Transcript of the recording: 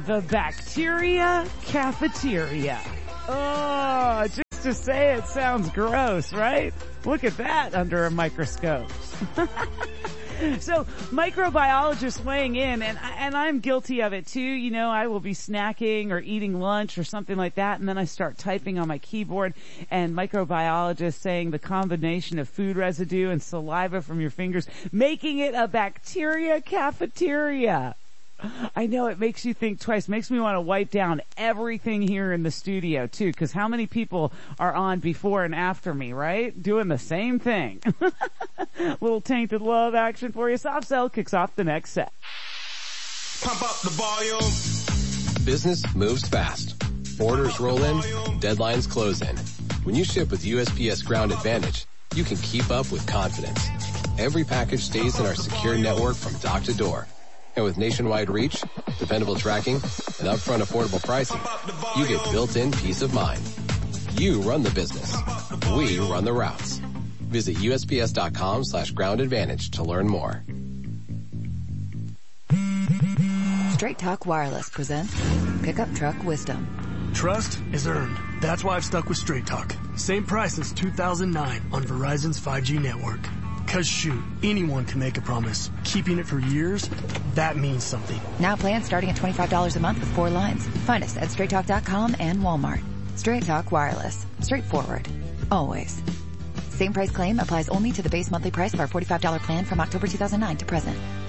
The Bacteria Cafeteria. Oh, just to say it sounds gross, right? Look at that under a microscope. So, microbiologists weighing in, and I'm guilty of it too. You know, I will be snacking or eating lunch or something like that, and then I start typing on my keyboard, and microbiologists saying the combination of food residue and saliva from your fingers, making it a bacteria cafeteria. I know it makes you think twice. Makes me want to wipe down everything here in the studio too, because how many people are on before and after me, right? Doing the same thing. Little tainted love action for you. Soft Cell kicks off the next set. Pump up the volume. Business moves fast. Orders roll in, deadlines close in. When you ship with USPS Ground Advantage, you can keep up with confidence. Every package stays in our secure network from dock to door. And with nationwide reach, dependable tracking, and upfront affordable pricing, you get built-in peace of mind. You run the business. We run the routes. Visit USPS.com/Ground Advantage to learn more. Straight Talk Wireless presents Pickup Truck Wisdom. Trust is earned. That's why I've stuck with Straight Talk. Same price since 2009 on Verizon's 5G network. Cause shoot, anyone can make a promise. Keeping it for years, that means something. Now plans starting at $25 a month with 4 lines. Find us at straighttalk.com and Walmart. Straight Talk Wireless. Straightforward. Always. Same price claim applies only to the base monthly price of our $45 plan from October 2009 to present.